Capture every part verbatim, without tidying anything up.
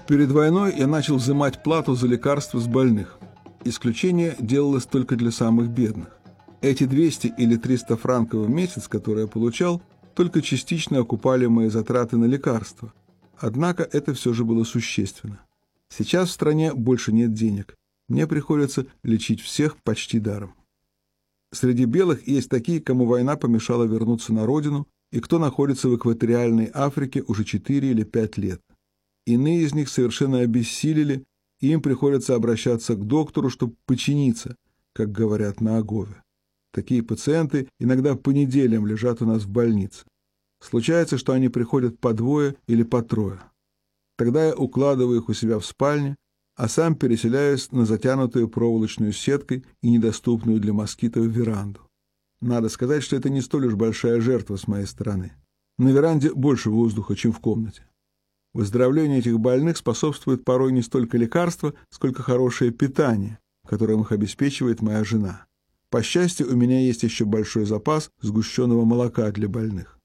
Перед войной я начал взимать плату за лекарства с больных. Исключение делалось только для самых бедных. Эти двести или триста франков в месяц, которые я получал, только частично окупали мои затраты на лекарства. Однако это все же было существенно. Сейчас в стране больше нет денег. Мне приходится лечить всех почти даром. Среди белых есть такие, кому война помешала вернуться на родину, и кто находится в экваториальной Африке уже четыре или пять лет. Иные из них совершенно обессилели, и им приходится обращаться к доктору, чтобы починиться, как говорят на Агове. Такие пациенты иногда по неделям лежат у нас в больнице. Случается, что они приходят по двое или по трое. Тогда я укладываю их у себя в спальне, а сам переселяюсь на затянутую проволочную сеткой и недоступную для москитов веранду. Надо сказать, что это не столь уж большая жертва с моей стороны. На веранде больше воздуха, чем в комнате. Выздоровлению этих больных способствует порой не столько лекарства, сколько хорошее питание, которым их обеспечивает моя жена. По счастью, у меня есть еще большой запас сгущенного молока для больных.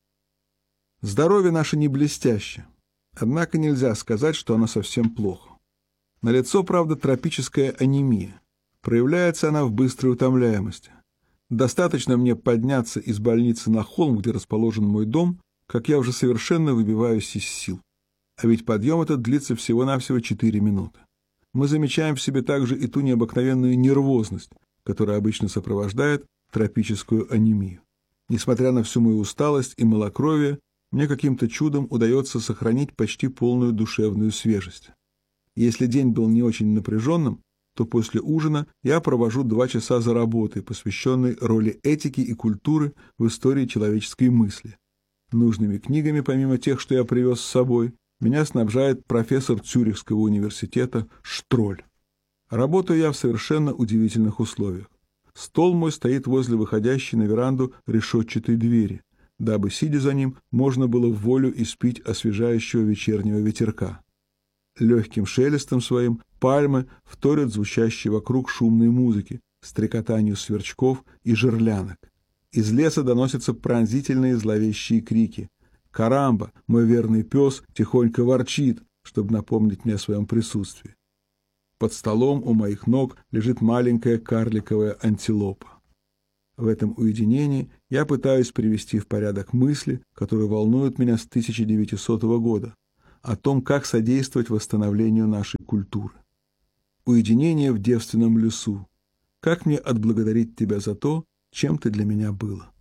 Здоровье наше не блестяще, однако нельзя сказать, что оно совсем плохо. Налицо, правда, тропическая анемия. Проявляется она в быстрой утомляемости. Достаточно мне подняться из больницы на холм, где расположен мой дом, как я уже совершенно выбиваюсь из сил. А ведь подъем этот длится всего-навсего четыре минуты. Мы замечаем в себе также и ту необыкновенную нервозность, которая обычно сопровождает тропическую анемию. Несмотря на всю мою усталость и малокровие, мне каким-то чудом удается сохранить почти полную душевную свежесть. Если день был не очень напряженным, то после ужина я провожу два часа за работой, посвященной роли этики и культуры в истории человеческой мысли. Нужными книгами, помимо тех, что я привез с собой, меня снабжает профессор Цюрихского университета Штроль. Работаю я в совершенно удивительных условиях. Стол мой стоит возле выходящей на веранду решетчатой двери, дабы, сидя за ним, можно было в волю испить освежающего вечернего ветерка. Легким шелестом своим пальмы вторят звучащей вокруг шумной музыки, стрекотанию сверчков и жерлянок. Из леса доносятся пронзительные зловещие крики. Карамба, мой верный пес, тихонько ворчит, чтобы напомнить мне о своем присутствии. Под столом у моих ног лежит маленькая карликовая антилопа. В этом уединении я пытаюсь привести в порядок мысли, которые волнуют меня с тысяча девятисотого года, о том, как содействовать восстановлению нашей культуры. Уединение в девственном лесу. Как мне отблагодарить тебя за то, чем ты для меня было?